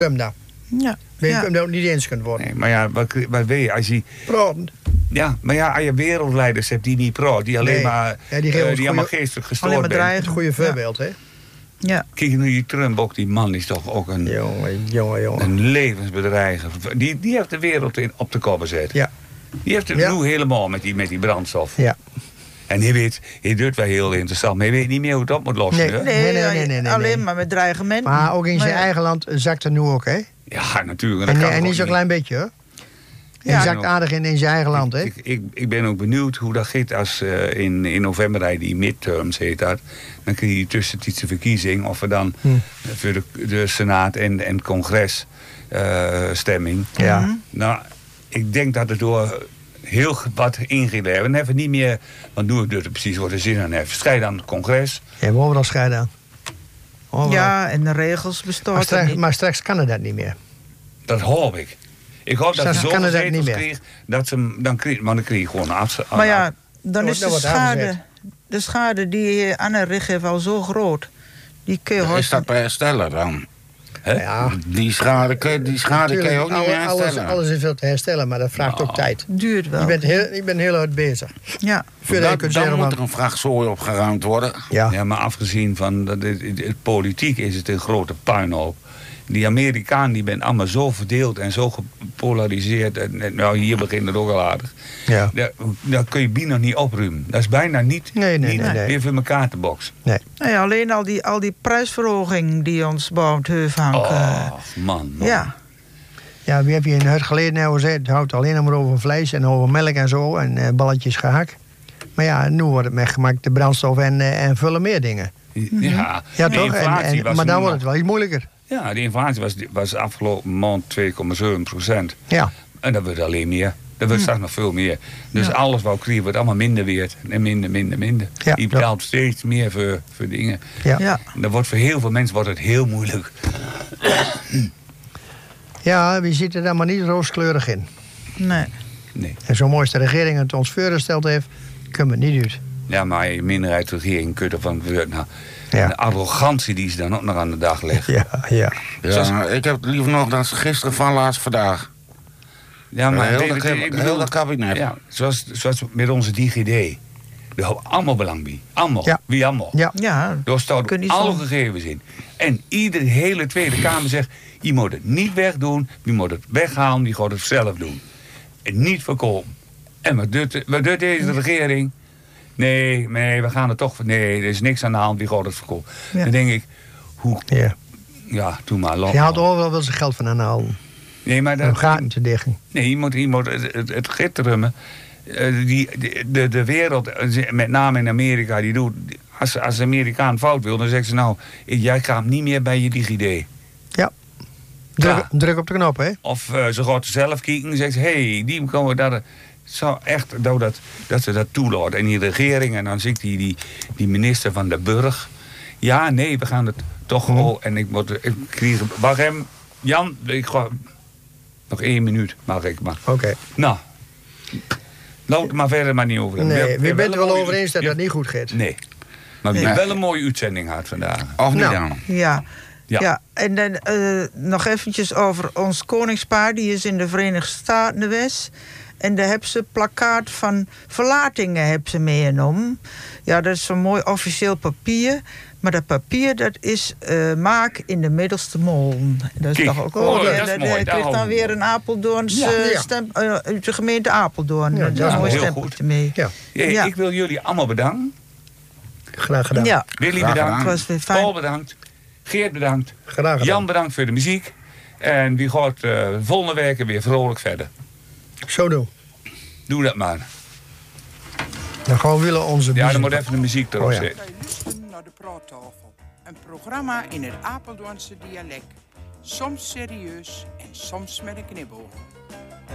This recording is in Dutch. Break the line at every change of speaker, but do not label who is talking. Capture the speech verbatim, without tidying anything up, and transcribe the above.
Hem dan.
Ja.
Weet je
ja.
hem dat niet eens kunt worden.
Nee, maar ja, wat, wat weet je, als je...
Praten.
Ja, maar ja, als je wereldleiders hebt die niet praten, die alleen
Nee.
maar...
Ja, die
uh,
geven
die
ons
allemaal
goeie-
geestelijk
Alleen
gestoord
maar
zijn.
dreigen.
Het goede voorbeeld, hè?
Ja.
Kijk nu, die Trump ook, die man is toch ook een,
Jongen, jongen, jongen.
een levensbedreiger. Die, die heeft de wereld in, op de kop gezet.
Ja.
Die heeft het
Ja.
nu helemaal met die, met die brandstof.
Ja.
En hij weet, hij doet wel heel interessant, maar hij weet niet meer hoe het op moet lossen.
Nee.
hè?
Nee,
Nee, nee, nee, nee, nee,
alleen
nee.
maar met dreigementen.
Maar ook in zijn
Maar ja.
eigen land zakt het nu ook, hè?
Ja, natuurlijk.
En,
dat kan
en
toch
niet zo'n
niet.
klein beetje, hoor.
Ja.
Hij zakt aardig in, in zijn eigen land, hè?
Ik, ik, ik ben ook benieuwd hoe dat gaat als uh, in, in november hij die midterms heet dat. Dan krijg je tussentijdse verkiezing of we dan
Hm.
voor de, de Senaat en, en het congres uh, stemming.
Ja.
Mhm.
Nou, ik denk dat het door heel wat ingrepen hebben. Dan hebben we niet meer, want nu doet het precies wat de zin aan heeft. Strijd aan het congres.
Ja, we overal scheiden aan. Overal.
Ja, en de regels bestaan
maar,
er
straks,
niet.
maar straks kan het dat niet meer.
Dat hoop ik. Ik hoop dat
Straks
ze
kan
zoveel
het dat niet
zetels
meer.
kreeg, dat ze hem dan kreeg, maar dan kreeg je gewoon een afs-
Maar ja, dan
Dat
is de
wordt
schade,
aangezet.
de schade die Anne Rich heeft al zo groot. Die kun je
Is
hartstikke-
dat te herstellen dan?
Hè?
Ja,
Die schade, kun je- die schade kun je ook niet meer
Tuurlijk, alles,
herstellen.
alles is veel te herstellen, maar dat vraagt ook tijd.
duurt wel.
Je bent heel, je bent heel hard bezig.
Ja.
Voordat je
Dan,
kunt
dan
zeggen,
moet
van-
er een vracht zooi opgeruimd worden.
ja.
Ja, maar afgezien van dat het, het, het politiek is het een grote puinhoop. Die Amerikanen die zijn allemaal zo verdeeld en zo gepolariseerd. En, en, nou, hier begint het ook al aardig.
Ja.
Dat, dat kun je bijna niet opruimen. Dat is bijna niet,
Nee, nee,
niet
nee, nee.
weer voor elkaar te boksen.
Nee.
Nou ja, alleen al die, al die prijsverhoging die ons bouwt heeft hangt.
Oh, man, man.
ja.
Ja, wie heb je in het geleden nou gezegd? Het houdt alleen maar over vlees en over melk en zo. En eh, balletjes gehakt. Maar ja, nu wordt het met gemakte brandstof en, eh, en vullen meer dingen.
Ja,
Ja,
de
toch? En,
inflatie
en,
was
maar dan
nu
wordt het wel iets moeilijker.
Ja, de inflatie was, was afgelopen maand twee komma zeven procent.
Ja.
En dat wordt alleen meer. Dat wordt straks nog veel meer. Dus
Ja.
alles wat krijgen wordt allemaal minder weert. En minder, minder, minder.
Ja,
Je betaalt steeds meer voor, voor dingen.
Ja.
Ja.
En dat wordt voor heel veel mensen wordt het heel moeilijk.
Ja, we zitten daar maar niet rooskleurig in.
Nee.
Nee.
En zo mooi als de regering het ons voorgesteld heeft, kunnen we het niet uit.
Ja, maar je minderheidsregering kunt ervan... Nou,
Ja.
de arrogantie die ze dan ook nog aan de dag legt.
Ja, ja.
Ja, ik heb het liever nog dan gisteren van laatst vandaag.
Ja, maar
heel,
weet
de,
je,
kab-
ik
heel
bedoel-
dat kabinet.
Ja, zoals, zoals met onze DigiD. We hebben allemaal belang bij. Allemaal.
Ja.
Wie allemaal.
Ja.
Ja.
Daar staan
Kun je niet
alle
zo-
gegevens in. En iedere hele Tweede Kamer zegt... je moet het niet wegdoen, je moet het weghalen, je gaat het zelf doen. En niet verkopen. En wat doet, wat doet deze regering? Nee, nee, we gaan het toch... Nee, er is niks aan de hand, wie gaat het verkopen?
Ja.
Dan denk ik, hoe...
Ja.
Ja, doe maar. Loop
Je haalt
maar.
overal wel zijn geld van aanhalen.
Nee, maar
Om
dat,
gaten te dichten.
nee, je moet, je moet het, het, het gitteren. Uh, die, de, de, de wereld, met name in Amerika, die doet... Als, als de Amerikaan fout wil, dan zeggen ze nou... jij gaat niet meer bij je DigiD.
Ja. Druk,
Ja.
druk op de knop, hè?
Of uh, ze gaat zelf kijken en zegt... hé, hey, die komen dat... Zo echt nou, dat, dat ze dat toelaten. En die regering, en dan zit die, die, die minister van de Burg... ja, nee, we gaan het toch...
Hmm.
Oh, en ik moet... Ik kreeg, wacht hem, Jan, ik ga... Nog één minuut, mag ik maar.
Oké. Okay.
Nou... Loop er maar verder maar niet over. hebben.
Nee,
We- we
we bent
hebben
er wel
een
over
mooie-
eens dat
Ja.
dat niet goed gaat.
Nee. Maar we
Nee.
hebben wel een mooie uitzending gehad vandaag.
Of niet
Nou.
dan?
Ja.
Ja.
Ja. En dan eh, nog eventjes over ons koningspaar. Die is in de Verenigde Staten geweest. En daar hebben ze plakkaat van verlatingen hebben ze meegenomen. Ja, dat is zo'n mooi officieel papier. Maar dat papier, dat is uh, maak in de middelste molen. Dat is
Kijk.
toch ook
Oh,
wel
dat
weer-
is
dat-
mooi.
dat
Daar
krijgt dan
houden we
weer een Apeldoorns
Ja,
uh,
ja.
stem, uh, uit de gemeente Apeldoorn.
Ja,
dat is
dat is
een mooi
heel
stempeltje mee.
Ja,
Ja,
Ja.
Ik wil jullie allemaal bedanken.
graag gedaan.
Ja,
Willy
Graag
bedankt.
het
gedaan.
was weer fijn.
Paul bedankt. Geert bedankt.
Graag gedaan.
Jan bedankt voor de muziek. En wie gaat uh, volgende week weer vrolijk verder.
Zo doen.
Doe dat maar.
Dan gaan we willen onze
Ja,
muziek-
dan moet even de muziek erop
Oh, ja.
zitten.
Wij luisteren naar de praattafel. Een programma in het Apeldoornse dialect. Soms serieus en soms met een knipoog.